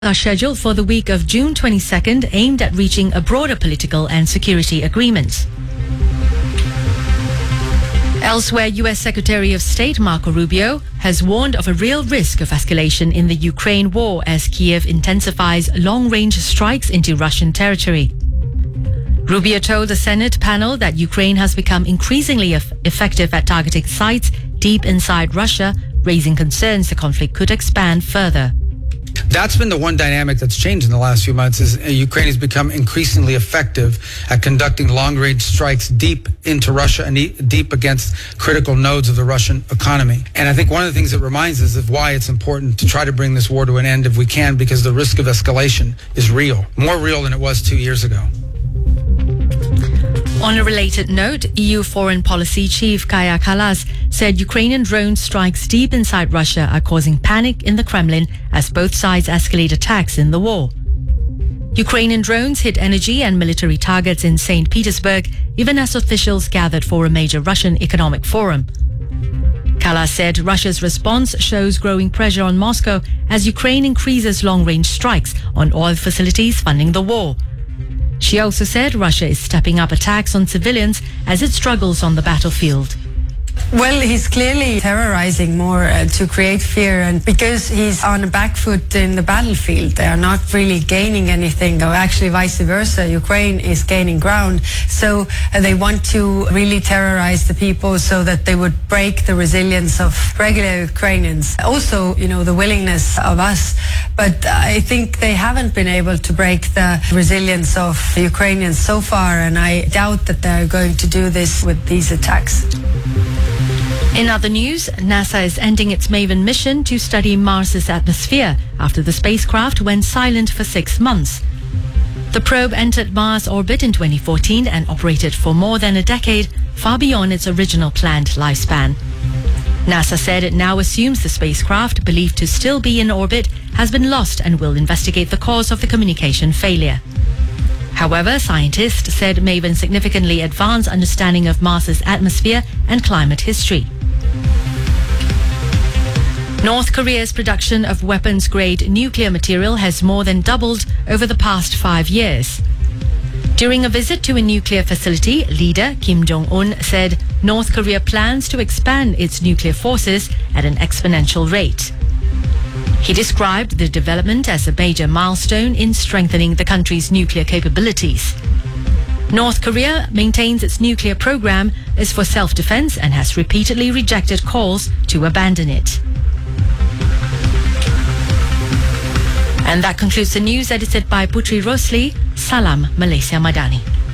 Are scheduled for the week of June 22nd, aimed at reaching a broader political and security agreement. Elsewhere, U.S. Secretary of State Marco Rubio has warned of a real risk of escalation in the Ukraine war as Kiev intensifies long-range strikes into Russian territory. Rubio told the Senate panel that Ukraine has become increasingly effective at targeting sites deep inside Russia, raising concerns the conflict could expand further. That's been the one dynamic that's changed in the last few months is Ukraine has become increasingly effective at conducting long-range strikes deep into Russia and deep against critical nodes of the Russian economy. And I think one of the things it reminds us of why it's important to try to bring this war to an end if we can, because the risk of escalation is real, more real than it was 2 years ago. On a related note, EU Foreign Policy Chief Kaja Kallas said Ukrainian drone strikes deep inside Russia are causing panic in the Kremlin as both sides escalate attacks in the war. Ukrainian drones hit energy and military targets in St. Petersburg, even as officials gathered for a major Russian economic forum. Kallas said Russia's response shows growing pressure on Moscow as Ukraine increases long-range strikes on oil facilities funding the war. She also said Russia is stepping up attacks on civilians as it struggles on the battlefield. Well, he's clearly terrorizing more to create fear, and because he's on a back foot in the battlefield, they are not really gaining anything, or actually vice versa. Ukraine is gaining ground, so they want to really terrorize the people so that they would break the resilience of regular Ukrainians. Also, the willingness of us, but I think they haven't been able to break the resilience of Ukrainians so far, and I doubt that they're going to do this with these attacks. In other news, NASA is ending its MAVEN mission to study Mars's atmosphere after the spacecraft went silent for 6 months. The probe entered Mars orbit in 2014 and operated for more than a decade, far beyond its original planned lifespan. NASA said it now assumes the spacecraft, believed to still be in orbit, has been lost and will investigate the cause of the communication failure. However, scientists said MAVEN significantly advanced understanding of Mars's atmosphere and climate history. North Korea's production of weapons-grade nuclear material has more than doubled over the past 5 years. During a visit to a nuclear facility, leader Kim Jong-un said North Korea plans to expand its nuclear forces at an exponential rate. He described the development as a major milestone in strengthening the country's nuclear capabilities. North Korea maintains its nuclear program is for self-defense and has repeatedly rejected calls to abandon it. And that concludes the news edited by Putri Rosli. Salam Malaysia Madani.